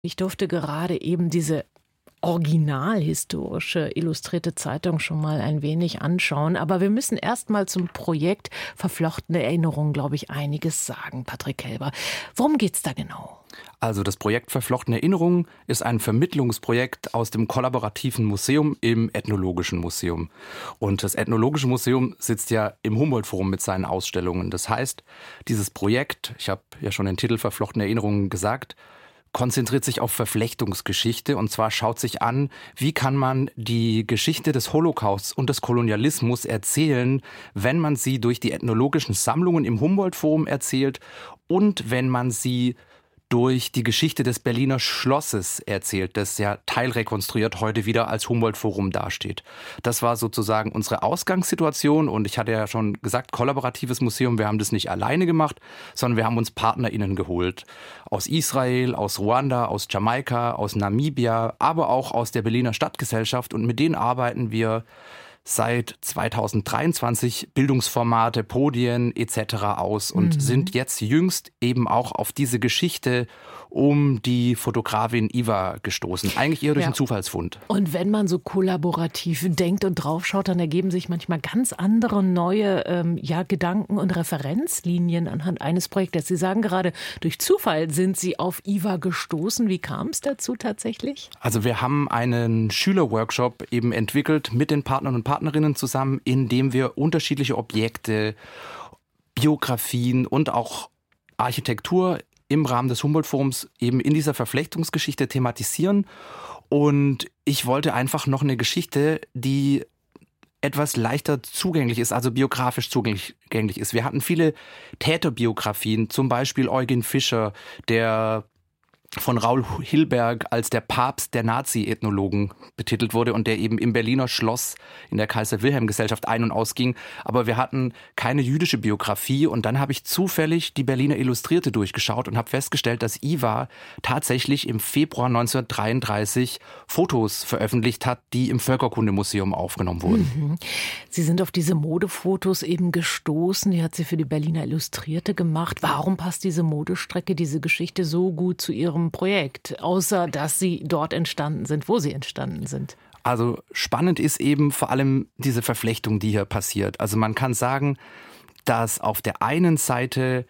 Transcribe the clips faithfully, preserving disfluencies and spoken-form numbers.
Ich durfte gerade eben diese originalhistorische illustrierte Zeitung schon mal ein wenig anschauen. Aber wir müssen erst mal zum Projekt Verflochtene Erinnerungen, glaube ich, einiges sagen, Patrick Kelber. Worum geht's da genau? Also das Projekt Verflochtene Erinnerungen ist ein Vermittlungsprojekt aus dem kollaborativen Museum im Ethnologischen Museum. Und das Ethnologische Museum sitzt ja im Humboldt-Forum mit seinen Ausstellungen. Das heißt, dieses Projekt, ich habe ja schon den Titel Verflochtene Erinnerungen gesagt, konzentriert sich auf Verflechtungsgeschichte, und zwar schaut sich an, wie kann man die Geschichte des Holocausts und des Kolonialismus erzählen, wenn man sie durch die ethnologischen Sammlungen im Humboldt-Forum erzählt und wenn man sie durch die Geschichte des Berliner Schlosses erzählt, das ja teilrekonstruiert heute wieder als Humboldt-Forum dasteht. Das war sozusagen unsere Ausgangssituation, und ich hatte ja schon gesagt, kollaboratives Museum, wir haben das nicht alleine gemacht, sondern wir haben uns PartnerInnen geholt. Aus Israel, aus Ruanda, aus Jamaika, aus Namibia, aber auch aus der Berliner Stadtgesellschaft, und mit denen arbeiten wir seit zweitausenddreiundzwanzig Bildungsformate, Podien et cetera aus und mhm. sind jetzt jüngst eben auch auf diese Geschichte um die Fotografin Iva gestoßen. Eigentlich eher durch ja. einen Zufallsfund. Und wenn man so kollaborativ denkt und draufschaut, dann ergeben sich manchmal ganz andere neue ähm, ja, Gedanken und Referenzlinien anhand eines Projektes. Sie sagen gerade, durch Zufall sind Sie auf Iva gestoßen. Wie kam es dazu tatsächlich? Also wir haben einen Schülerworkshop eben entwickelt mit den Partnern und Partnerinnen zusammen, in dem wir unterschiedliche Objekte, Biografien und auch Architektur im Rahmen des Humboldt-Forums eben in dieser Verflechtungsgeschichte thematisieren. Und ich wollte einfach noch eine Geschichte, die etwas leichter zugänglich ist, also biografisch zugänglich ist. Wir hatten viele Täterbiografien, zum Beispiel Eugen Fischer, der von Raoul Hilberg als der Papst der Nazi-Ethnologen betitelt wurde und der eben im Berliner Schloss in der Kaiser-Wilhelm-Gesellschaft ein- und ausging. Aber wir hatten keine jüdische Biografie, und dann habe ich zufällig die Berliner Illustrierte durchgeschaut und habe festgestellt, dass Iva tatsächlich im Februar neunzehnhundertdreiunddreißig Fotos veröffentlicht hat, die im Völkerkundemuseum aufgenommen wurden. Mhm. Sie sind auf diese Modefotos eben gestoßen, die hat sie für die Berliner Illustrierte gemacht. Warum passt diese Modestrecke, diese Geschichte so gut zu ihrem Projekt, außer dass sie dort entstanden sind, wo sie entstanden sind? Also spannend ist eben vor allem diese Verflechtung, die hier passiert. Also man kann sagen, dass auf der einen Seite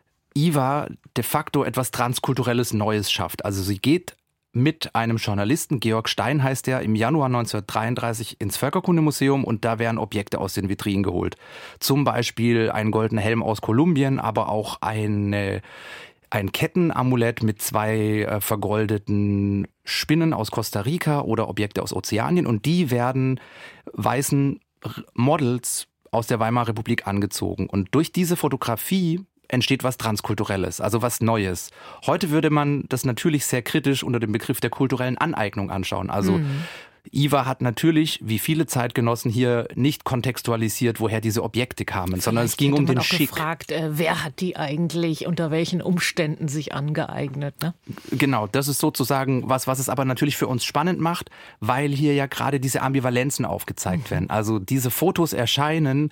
Iva de facto etwas Transkulturelles Neues schafft. Also sie geht mit einem Journalisten, Georg Stein heißt er, im Januar neunzehnhundertdreiunddreißig ins Völkerkundemuseum, und da werden Objekte aus den Vitrinen geholt. Zum Beispiel ein goldener Helm aus Kolumbien, aber auch eine Ein Kettenamulett mit zwei äh, vergoldeten Spinnen aus Costa Rica oder Objekte aus Ozeanien. Und die werden weißen Models aus der Weimarer Republik angezogen. Und durch diese Fotografie entsteht was Transkulturelles, also was Neues. Heute würde man das natürlich sehr kritisch unter dem Begriff der kulturellen Aneignung anschauen. Also mhm. Iva hat natürlich, wie viele Zeitgenossen hier, nicht kontextualisiert, woher diese Objekte kamen, Vielleicht sondern es ging um den Schick. Gefragt, äh, wer hat die eigentlich unter welchen Umständen sich angeeignet? Ne? Genau, das ist sozusagen was, was es aber natürlich für uns spannend macht, weil hier ja gerade diese Ambivalenzen aufgezeigt mhm. werden. Also diese Fotos erscheinen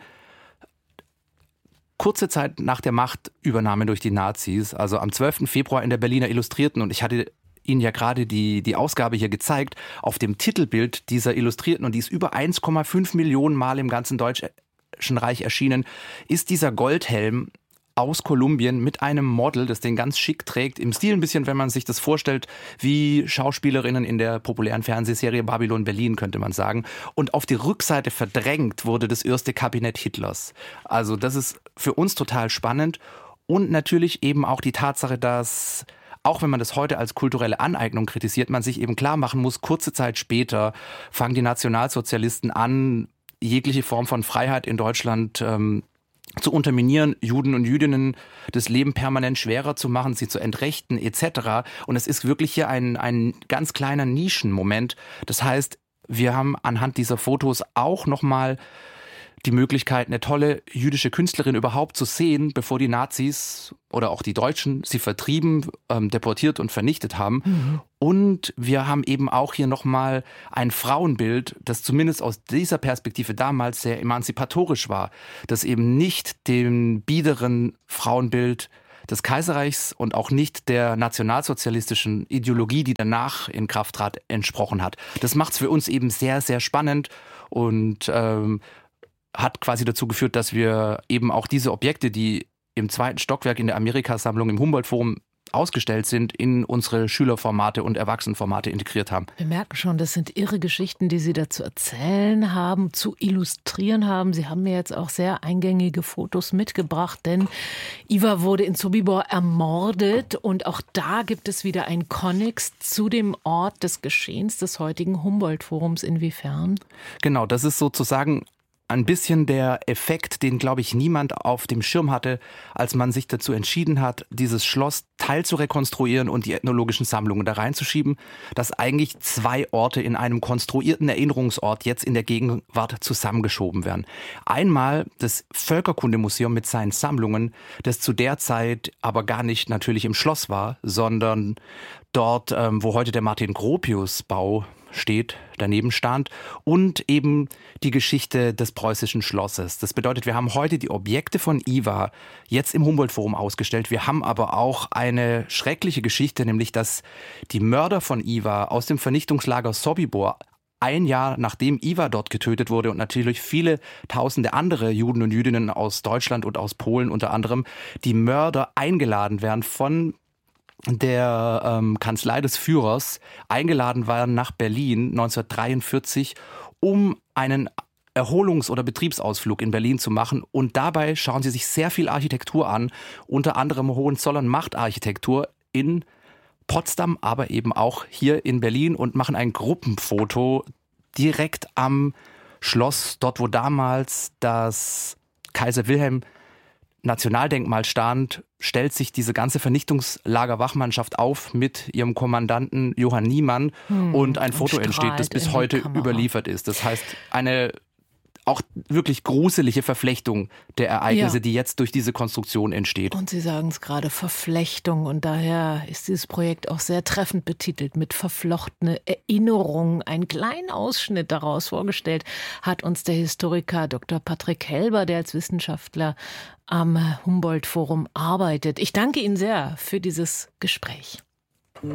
kurze Zeit nach der Machtübernahme durch die Nazis, also am zwölften Februar in der Berliner Illustrierten, und ich hatte Ihnen ja gerade die, die Ausgabe hier gezeigt, auf dem Titelbild dieser Illustrierten, und die ist über eins Komma fünf Millionen Mal im ganzen Deutschen Reich erschienen, ist dieser Goldhelm aus Kolumbien mit einem Model, das den ganz schick trägt, im Stil ein bisschen, wenn man sich das vorstellt, wie Schauspielerinnen in der populären Fernsehserie Babylon Berlin, könnte man sagen. Und auf die Rückseite verdrängt wurde das erste Kabinett Hitlers. Also das ist für uns total spannend, und natürlich eben auch die Tatsache, dass, auch wenn man das heute als kulturelle Aneignung kritisiert, man sich eben klar machen muss, kurze Zeit später fangen die Nationalsozialisten an, jegliche Form von Freiheit in Deutschland ähm, zu unterminieren, Juden und Jüdinnen das Leben permanent schwerer zu machen, sie zu entrechten et cetera. Und es ist wirklich hier ein, ein ganz kleiner Nischenmoment. Das heißt, wir haben anhand dieser Fotos auch nochmal die Möglichkeit, eine tolle jüdische Künstlerin überhaupt zu sehen, bevor die Nazis oder auch die Deutschen sie vertrieben, ähm, deportiert und vernichtet haben. Mhm. Und wir haben eben auch hier nochmal ein Frauenbild, das zumindest aus dieser Perspektive damals sehr emanzipatorisch war, das eben nicht dem biederen Frauenbild des Kaiserreichs und auch nicht der nationalsozialistischen Ideologie, die danach in Kraft trat, entsprochen hat. Das macht es für uns eben sehr, sehr spannend und ähm, hat quasi dazu geführt, dass wir eben auch diese Objekte, die im zweiten Stockwerk in der Amerika-Sammlung im Humboldt-Forum ausgestellt sind, in unsere Schülerformate und Erwachsenenformate integriert haben. Wir merken schon, das sind irre Geschichten, die Sie da zu erzählen haben, zu illustrieren haben. Sie haben mir jetzt auch sehr eingängige Fotos mitgebracht, denn Ivar wurde in Sobibor ermordet und auch da gibt es wieder ein Konnex zu dem Ort des Geschehens des heutigen Humboldt-Forums. Inwiefern? Genau, das ist sozusagen ein bisschen der Effekt, den, glaube ich, niemand auf dem Schirm hatte, als man sich dazu entschieden hat, dieses Schloss teil zu rekonstruieren und die ethnologischen Sammlungen da reinzuschieben, dass eigentlich zwei Orte in einem konstruierten Erinnerungsort jetzt in der Gegenwart zusammengeschoben werden. Einmal das Völkerkundemuseum mit seinen Sammlungen, das zu der Zeit aber gar nicht natürlich im Schloss war, sondern dort, ähm, wo heute der Martin-Gropius-Bau steht, daneben stand, und eben die Geschichte des preußischen Schlosses. Das bedeutet, wir haben heute die Objekte von Ivar jetzt im Humboldt-Forum ausgestellt. Wir haben aber auch eine schreckliche Geschichte, nämlich dass die Mörder von Ivar aus dem Vernichtungslager Sobibor ein Jahr nachdem Ivar dort getötet wurde und natürlich viele tausende andere Juden und Jüdinnen aus Deutschland und aus Polen unter anderem, die Mörder eingeladen werden von der ähm, Kanzlei des Führers, eingeladen waren nach Berlin neunzehnhundertdreiundvierzig, um einen Erholungs- oder Betriebsausflug in Berlin zu machen. Und dabei schauen sie sich sehr viel Architektur an, unter anderem Hohenzollern-Machtarchitektur in Potsdam, aber eben auch hier in Berlin, und machen ein Gruppenfoto direkt am Schloss, dort wo damals das Kaiser Wilhelm Nationaldenkmal stand, stellt sich diese ganze Vernichtungslagerwachmannschaft auf mit ihrem Kommandanten Johann Niemann hm, und ein Foto entsteht, das bis heute überliefert ist. Das heißt, eine auch wirklich gruselige Verflechtung der Ereignisse, ja, die jetzt durch diese Konstruktion entsteht. Und Sie sagen es gerade, Verflechtung. Und daher ist dieses Projekt auch sehr treffend betitelt mit verflochtene Erinnerungen. Einen kleinen Ausschnitt daraus vorgestellt hat uns der Historiker Doktor Patrick Helber, der als Wissenschaftler am Humboldt-Forum arbeitet. Ich danke Ihnen sehr für dieses Gespräch.